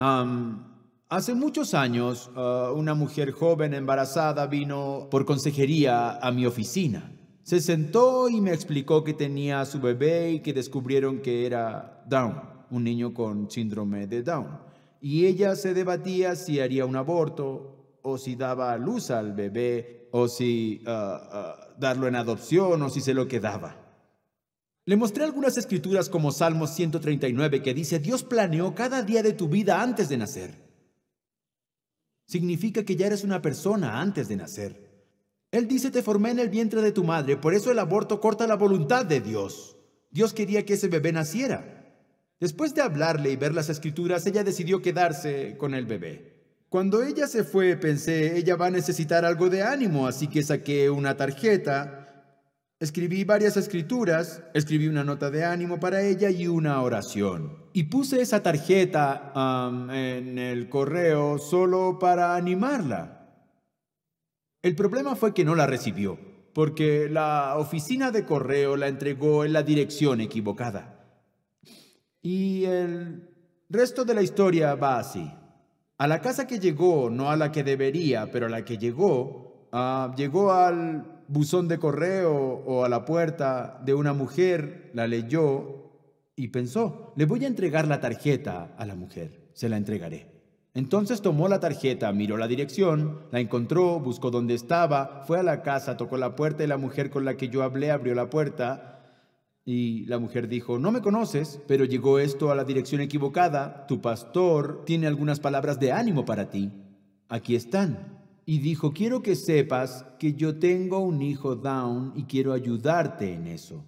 Hace muchos años, una mujer joven embarazada vino por consejería a mi oficina. Se sentó y me explicó que tenía a su bebé y que descubrieron que era Down, un niño con síndrome de Down. Y ella se debatía si haría un aborto o si daba a luz al bebé o si darlo en adopción o si se lo quedaba. Le mostré algunas escrituras como Salmos 139 que dice: Dios planeó cada día de tu vida antes de nacer. Significa que ya eres una persona antes de nacer. Él dice: te formé en el vientre de tu madre, por eso el aborto corta la voluntad de Dios. Dios quería que ese bebé naciera. Después de hablarle y ver las escrituras, ella decidió quedarse con el bebé. Cuando ella se fue, pensé, ella va a necesitar algo de ánimo, así que saqué una tarjeta. Escribí varias escrituras, escribí una nota de ánimo para ella y una oración. Y puse esa tarjeta en el correo solo para animarla. El problema fue que no la recibió, porque la oficina de correo la entregó en la dirección equivocada. Y el resto de la historia va así. A la casa que llegó, no a la que debería, pero a la que llegó, llegó al buzón de correo o a la puerta de una mujer, la leyó y pensó: le voy a entregar la tarjeta a la mujer, se la entregaré. Entonces tomó la tarjeta, miró la dirección, la encontró, buscó dónde estaba, fue a la casa, tocó la puerta y la mujer con la que yo hablé abrió la puerta. Y la mujer dijo: no me conoces, pero llegó esto a la dirección equivocada. Tu pastor tiene algunas palabras de ánimo para ti. Aquí están. Y dijo: quiero que sepas que yo tengo un hijo Down y quiero ayudarte en eso.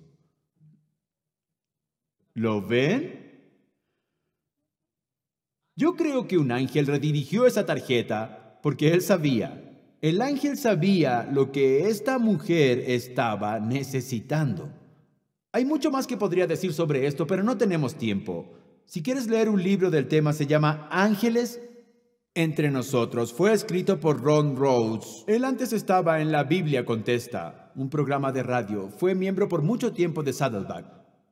¿Lo ven? Yo creo que un ángel redirigió esa tarjeta porque él sabía. El ángel sabía lo que esta mujer estaba necesitando. Hay mucho más que podría decir sobre esto, pero no tenemos tiempo. Si quieres leer un libro del tema, se llama Ángeles entre nosotros. Fue escrito por Ron Rhodes. Él antes estaba en La Biblia Contesta, un programa de radio. Fue miembro por mucho tiempo de Saddleback.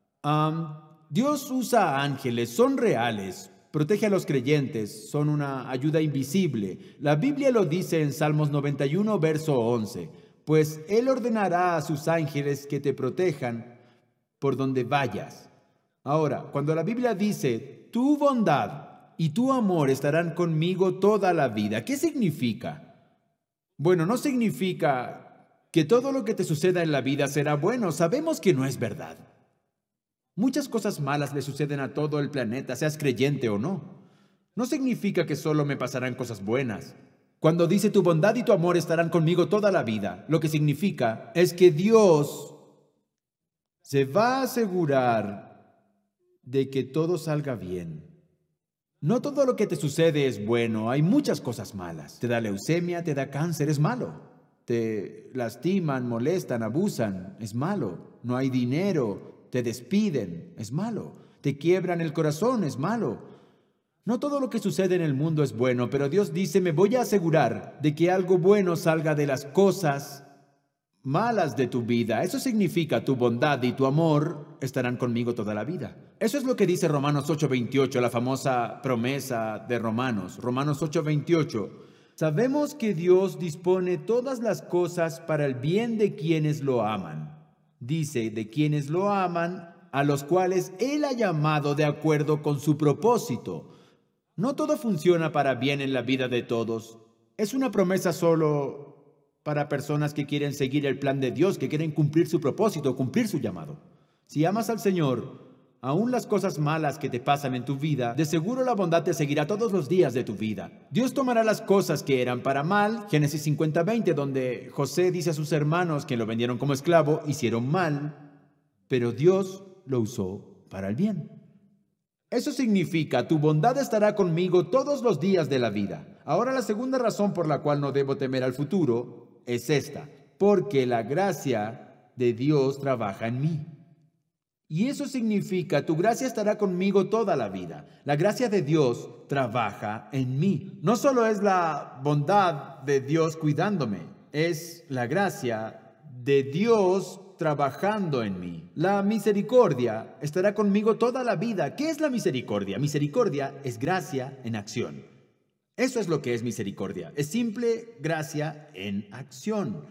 Dios usa ángeles, son reales. Protege a los creyentes, son una ayuda invisible. La Biblia lo dice en Salmos 91, verso 11. Pues Él ordenará a sus ángeles que te protejan por donde vayas. Ahora, cuando la Biblia dice: tu bondad y tu amor estarán conmigo toda la vida, ¿qué significa? Bueno, no significa que todo lo que te suceda en la vida será bueno. Sabemos que no es verdad. Muchas cosas malas le suceden a todo el planeta, seas creyente o no. No significa que solo me pasarán cosas buenas. Cuando dice: tu bondad y tu amor estarán conmigo toda la vida, lo que significa es que Dios se va a asegurar de que todo salga bien. No todo lo que te sucede es bueno, hay muchas cosas malas. Te da leucemia, te da cáncer, es malo. Te lastiman, molestan, abusan, es malo. No hay dinero, te despiden, es malo. Te quiebran el corazón, es malo. No todo lo que sucede en el mundo es bueno, pero Dios dice: me voy a asegurar de que algo bueno salga de las cosas malas de tu vida. Eso significa: tu bondad y tu amor estarán conmigo toda la vida. Eso es lo que dice Romanos 8:28, la famosa promesa de Romanos. Romanos 8:28. Sabemos que Dios dispone todas las cosas para el bien de quienes lo aman. Dice: de quienes lo aman, a los cuales Él ha llamado de acuerdo con su propósito. No todo funciona para bien en la vida de todos. Es una promesa solo para personas que quieren seguir el plan de Dios, que quieren cumplir su propósito, cumplir su llamado. Si amas al Señor, aún las cosas malas que te pasan en tu vida, de seguro la bondad te seguirá todos los días de tu vida. Dios tomará las cosas que eran para mal, Génesis 50:20, donde José dice a sus hermanos que lo vendieron como esclavo, hicieron mal, pero Dios lo usó para el bien. Eso significa: tu bondad estará conmigo todos los días de la vida. Ahora, la segunda razón por la cual no debo temer al futuro es esta: porque la gracia de Dios trabaja en mí. Y eso significa: tu gracia estará conmigo toda la vida. La gracia de Dios trabaja en mí. No solo es la bondad de Dios cuidándome, es la gracia de Dios trabajando en mí. La misericordia estará conmigo toda la vida. ¿Qué es la misericordia? Misericordia es gracia en acción. Eso es lo que es misericordia. Es simple gracia en acción.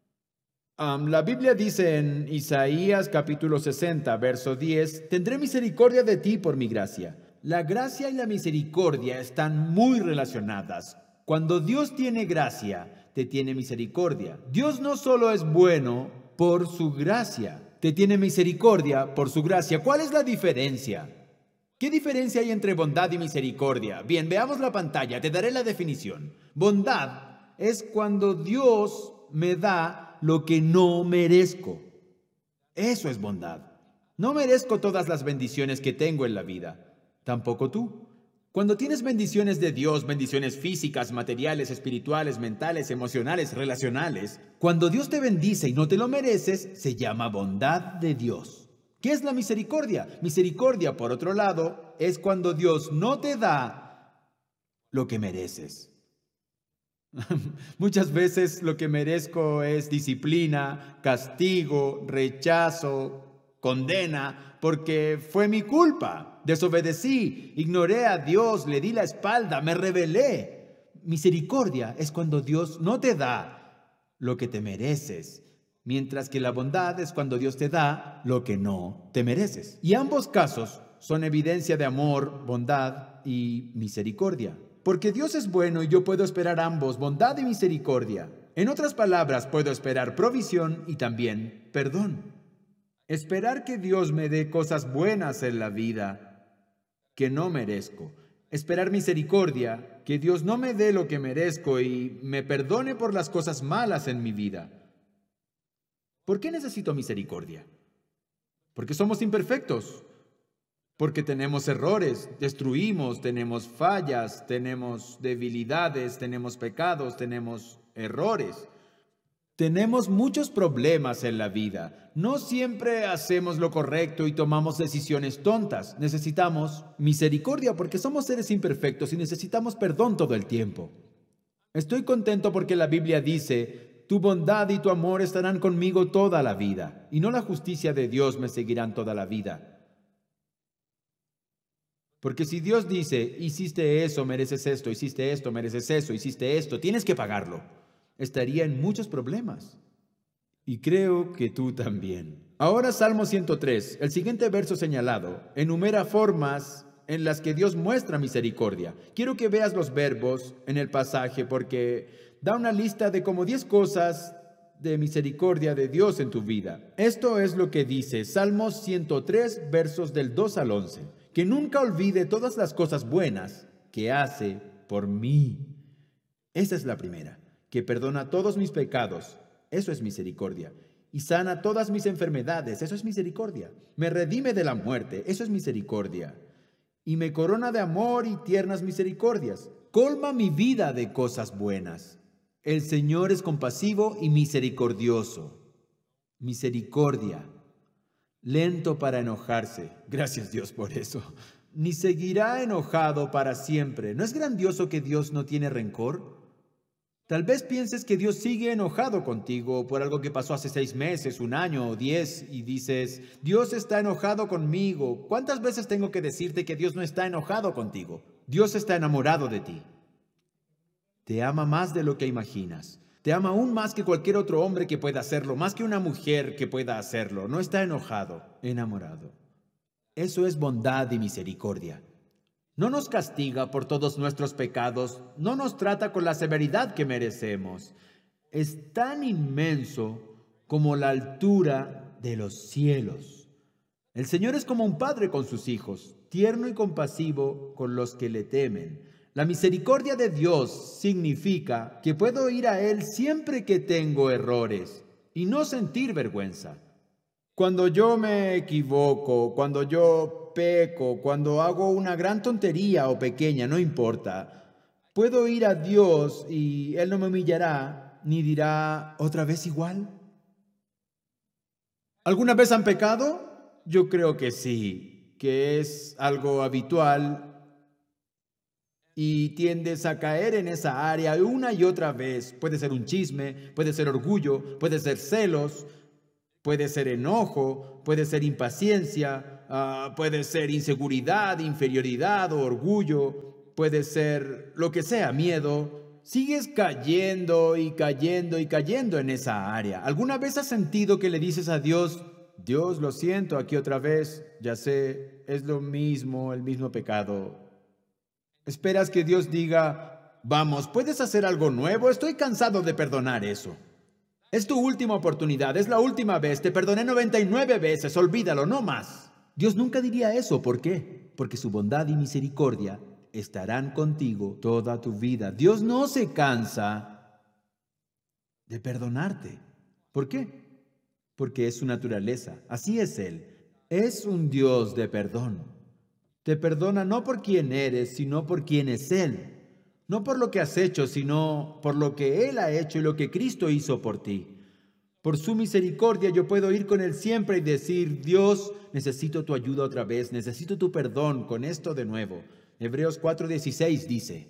La Biblia dice en Isaías capítulo 60, verso 10, tendré misericordia de ti por mi gracia. La gracia y la misericordia están muy relacionadas. Cuando Dios tiene gracia, te tiene misericordia. Dios no solo es bueno por su gracia, te tiene misericordia por su gracia. ¿Cuál es la diferencia? ¿Qué diferencia hay entre bondad y misericordia? Bien, veamos la pantalla, te daré la definición. Bondad es cuando Dios me da lo que no merezco. Eso es bondad. No merezco todas las bendiciones que tengo en la vida. Tampoco tú. Cuando tienes bendiciones de Dios, bendiciones físicas, materiales, espirituales, mentales, emocionales, relacionales, cuando Dios te bendice y no te lo mereces, se llama bondad de Dios. ¿Qué es la misericordia? Misericordia, por otro lado, es cuando Dios no te da lo que mereces. Muchas veces lo que merezco es disciplina, castigo, rechazo, condena, porque fue mi culpa. Desobedecí, ignoré a Dios, le di la espalda, me rebelé. Misericordia es cuando Dios no te da lo que te mereces, mientras que la bondad es cuando Dios te da lo que no te mereces. Y ambos casos son evidencia de amor, bondad y misericordia. Porque Dios es bueno y yo puedo esperar ambos, bondad y misericordia. En otras palabras, puedo esperar provisión y también perdón. Esperar que Dios me dé cosas buenas en la vida que no merezco. Esperar misericordia, que Dios no me dé lo que merezco y me perdone por las cosas malas en mi vida. ¿Por qué necesito misericordia? Porque somos imperfectos. Porque tenemos errores, destruimos, tenemos fallas, tenemos debilidades, tenemos pecados, tenemos errores. Tenemos muchos problemas en la vida. No siempre hacemos lo correcto y tomamos decisiones tontas. Necesitamos misericordia porque somos seres imperfectos y necesitamos perdón todo el tiempo. Estoy contento porque la Biblia dice, tu bondad y tu amor estarán conmigo toda la vida, y no la justicia de Dios me seguirán toda la vida. Porque si Dios dice, hiciste eso, mereces esto, hiciste esto, mereces eso, hiciste esto, tienes que pagarlo, estaría en muchos problemas. Y creo que tú también. Ahora Salmo 103, el siguiente verso señalado, enumera formas en las que Dios muestra misericordia. Quiero que veas los verbos en el pasaje porque da una lista de como 10 cosas de misericordia de Dios en tu vida. Esto es lo que dice Salmo 103, versos del 2 al 11. Que nunca olvide todas las cosas buenas que hace por mí. Esa es la primera, que perdona todos mis pecados. Eso es misericordia. Y sana todas mis enfermedades. Eso es misericordia. Me redime de la muerte. Eso es misericordia. Y me corona de amor y tiernas misericordias. Colma mi vida de cosas buenas. El Señor es compasivo y misericordioso. Misericordia. Lento para enojarse. Gracias Dios por eso. Ni seguirá enojado para siempre. ¿No es grandioso que Dios no tiene rencor? Tal vez pienses que Dios sigue enojado contigo por algo que pasó hace 6 meses, 1 año o 10 y dices, Dios está enojado conmigo. ¿Cuántas veces tengo que decirte que Dios no está enojado contigo? Dios está enamorado de ti. Te ama más de lo que imaginas. Te ama aún más que cualquier otro hombre que pueda hacerlo, más que una mujer que pueda hacerlo. No está enojado, enamorado. Eso es bondad y misericordia. No nos castiga por todos nuestros pecados, no nos trata con la severidad que merecemos. Es tan inmenso como la altura de los cielos. El Señor es como un padre con sus hijos, tierno y compasivo con los que le temen. La misericordia de Dios significa que puedo ir a Él siempre que tengo errores y no sentir vergüenza. Cuando yo me equivoco, cuando yo peco, cuando hago una gran tontería o pequeña, no importa, puedo ir a Dios y Él no me humillará ni dirá otra vez igual. ¿Alguna vez han pecado? Yo creo que sí, que es algo habitual y tiendes a caer en esa área una y otra vez. Puede ser un chisme, puede ser orgullo, puede ser celos, Puede ser enojo, puede ser impaciencia, puede ser inseguridad, inferioridad o orgullo, puede ser lo que sea, miedo. Sigues cayendo y cayendo y cayendo en esa área. ¿Alguna vez has sentido que le dices a Dios, Dios, lo siento, aquí otra vez, ya sé, es lo mismo, el mismo pecado? Esperas que Dios diga, vamos, ¿puedes hacer algo nuevo? Estoy cansado de perdonar eso. Es tu última oportunidad, es la última vez, te perdoné 99 veces, olvídalo, no más. Dios nunca diría eso, ¿por qué? Porque su bondad y misericordia estarán contigo toda tu vida. Dios no se cansa de perdonarte. ¿Por qué? Porque es su naturaleza, así es Él. Es un Dios de perdón. Te perdona no por quién eres, sino por quién es Él. No por lo que has hecho, sino por lo que Él ha hecho y lo que Cristo hizo por ti. Por su misericordia yo puedo ir con Él siempre y decir, Dios, necesito tu ayuda otra vez, necesito tu perdón con esto de nuevo. Hebreos 4:16 dice,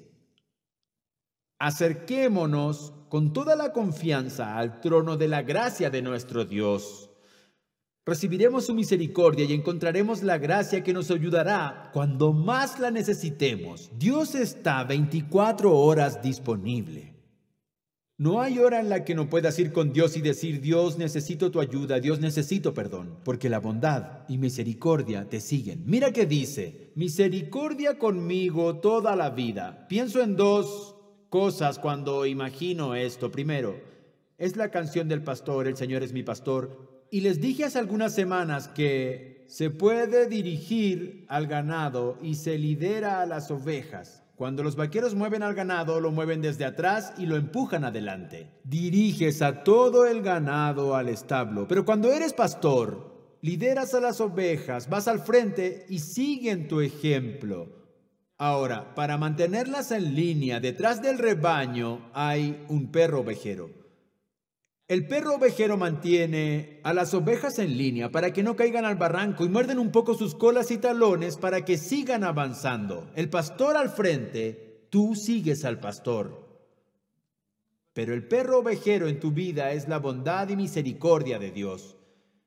acerquémonos con toda la confianza al trono de la gracia de nuestro Dios. Recibiremos su misericordia y encontraremos la gracia que nos ayudará cuando más la necesitemos. Dios está 24 horas disponible. No hay hora en la que no puedas ir con Dios y decir, Dios, necesito tu ayuda, Dios, necesito perdón, porque la bondad y misericordia te siguen. Mira que dice, misericordia conmigo toda la vida. Pienso en dos cosas cuando imagino esto. Primero, es la canción del pastor, El Señor es mi pastor. Y les dije hace algunas semanas que se puede dirigir al ganado y se lidera a las ovejas. Cuando los vaqueros mueven al ganado, lo mueven desde atrás y lo empujan adelante. Diriges a todo el ganado al establo. Pero cuando eres pastor, lideras a las ovejas, vas al frente y siguen tu ejemplo. Ahora, para mantenerlas en línea detrás del rebaño hay un perro ovejero. El perro ovejero mantiene a las ovejas en línea para que no caigan al barranco y muerden un poco sus colas y talones para que sigan avanzando. El pastor al frente, tú sigues al pastor. Pero el perro ovejero en tu vida es la bondad y misericordia de Dios.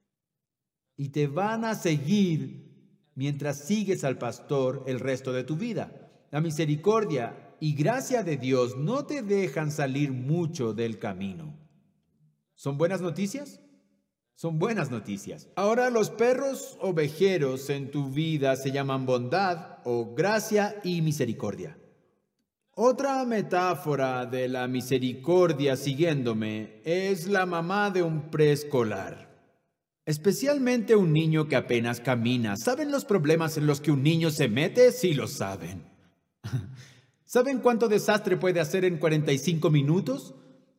Y te van a seguir mientras sigues al pastor el resto de tu vida. La misericordia y gracia de Dios no te dejan salir mucho del camino. ¿Son buenas noticias? Son buenas noticias. Ahora los perros ovejeros en tu vida se llaman bondad o gracia y misericordia. Otra metáfora de la misericordia siguiéndome es la mamá de un preescolar. Especialmente un niño que apenas camina. ¿Saben los problemas en los que un niño se mete? Sí lo saben. ¿Saben cuánto desastre puede hacer en 45 minutos?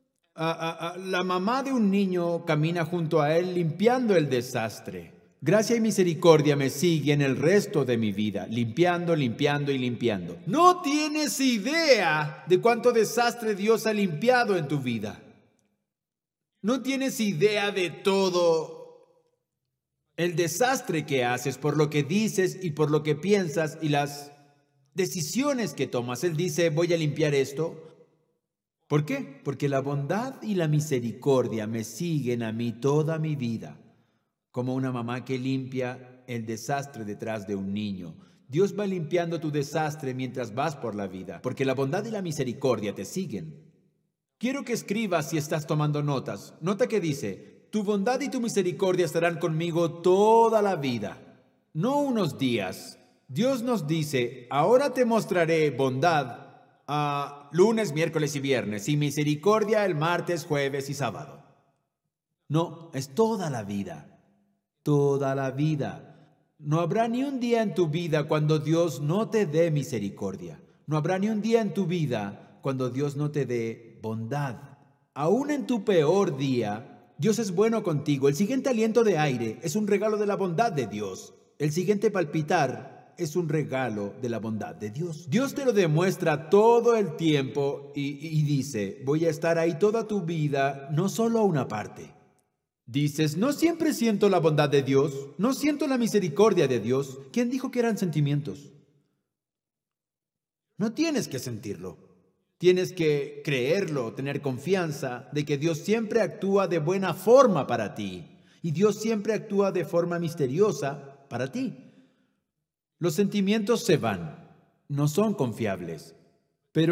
La mamá de un niño camina junto a él limpiando el desastre. Gracia y misericordia me siguen el resto de mi vida, limpiando, limpiando y limpiando. No tienes idea de cuánto desastre Dios ha limpiado en tu vida. No tienes idea de todo el desastre que haces por lo que dices y por lo que piensas y las decisiones que tomas. Él dice, voy a limpiar esto. ¿Por qué? Porque la bondad y la misericordia me siguen a mí toda mi vida, como una mamá que limpia el desastre detrás de un niño. Dios va limpiando tu desastre mientras vas por la vida, porque la bondad y la misericordia te siguen. Quiero que escribas si estás tomando notas. Nota que dice, tu bondad y tu misericordia estarán conmigo toda la vida, no unos días. Dios nos dice, ahora te mostraré bondad lunes, miércoles y viernes, y misericordia el martes, jueves y sábado. No, es toda la vida, toda la vida. No habrá ni un día en tu vida cuando Dios no te dé misericordia. No habrá ni un día en tu vida cuando Dios no te dé bondad. Aún en tu peor día, Dios es bueno contigo. El siguiente aliento de aire es un regalo de la bondad de Dios. El siguiente palpitar es un regalo de la bondad de Dios. Dios te lo demuestra todo el tiempo y dice, voy a estar ahí toda tu vida, no solo una parte. Dices, no siempre siento la bondad de Dios, no siento la misericordia de Dios. ¿Quién dijo que eran sentimientos? No tienes que sentirlo. Tienes que creerlo, tener confianza de que Dios siempre actúa de buena forma para ti. Y Dios siempre actúa de forma misteriosa para ti. Los sentimientos se van, no son confiables.